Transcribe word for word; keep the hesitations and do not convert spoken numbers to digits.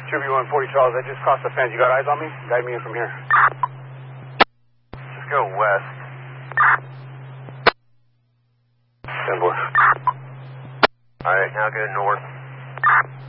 two B one forty Charles, I just crossed the fence. You got eyes on me? Guide me in from here. Just go west. ten four. Alright, now go north.